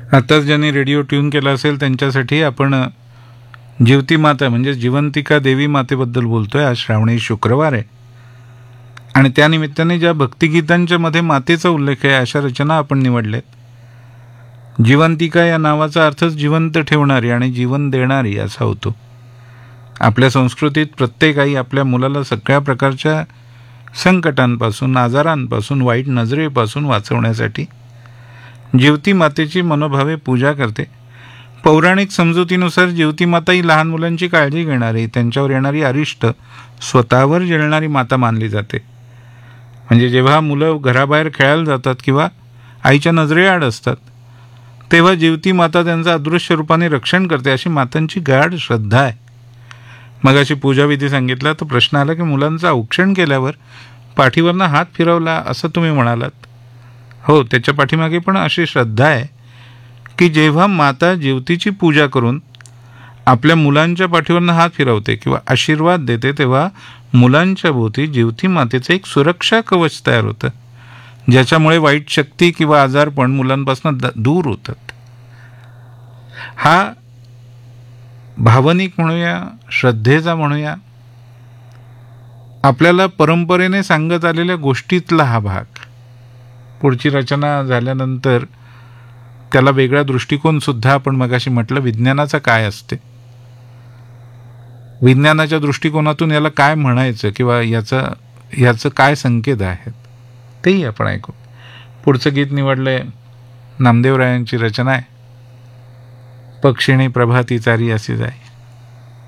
आताच ज्यांनी radio tune केला असेल त्यांच्यासाठी आपण जीवती माता म्हणजे जिवंतिका देवी मातेबद्दल बोलतोय. आज श्रावणी शुक्रवार आहे आणि त्यानिमित्ताने ज्या भक्तिगीतांच्या मध्ये मातेचा उल्लेख आहे अशा रचना आपण निवडल्यात. जिवंतिका या नावाचा अर्थच जिवंत ठेवणारी आणि जीवन देणारी असा होतो. आपल्या संस्कृतीत प्रत्येक आई आपल्या मुलाला सगळ्या प्रकारच्या संकटांपासून, आजारांपासून, वाईट नजरेपासून वाचवण्यासाठी जीवती मातेची मनोभावे पूजा करते. पौराणिक समजुतीनुसार जीवती माता ही लहान मुलांची काळजी घेणारी, त्यांच्यावर येणारी अरिष्ट स्वतःवर झेलणारी माता मानली जाते. म्हणजे जेव्हा मुलं घराबाहेर खेळायला जातात किंवा आईच्या नजरेआड असतात तेव्हा जीवती माता त्यांचं अदृश्य रूपाने रक्षण करते अशी मातांची गाढ श्रद्धा आहे. मग अशी पूजाविधी सांगितला तर प्रश्न आला की मुलांचं औक्षण केल्यावर पाठीवरनं हात फिरवला असं तुम्ही म्हणालात. हो, त्याच्या पाठीमागे पण अशी श्रद्धा आहे की जेव्हा माता जीवतीची पूजा करून आपल्या मुलांच्या पाठीवरनं हात फिरवते किंवा आशीर्वाद देते तेव्हा मुलांच्या भोवती जीवती मातेचं एक सुरक्षा कवच तयार होतं, ज्याच्यामुळे वाईट शक्ती किंवा आजारपण मुलांपासून दूर होतात. हा भावनिक म्हणूया, श्रद्धेचा म्हणूया, आपल्याला परंपरेने सांगत आलेल्या गोष्टीतला हा भाग. पुढची रचना झाल्यानंतर त्याला वेगळा दृष्टिकोनसुद्धा आपण मगाशी म्हटलं विज्ञानाचा काय असते, विज्ञानाच्या दृष्टिकोनातून याला काय म्हणायचं किंवा याचं काय संकेत आहेत तेही आपण ऐकू. पुढचं गीत निवडलंय, नामदेवरायांची रचना आहे. पक्षिणी प्रभाती चारी असे जाय.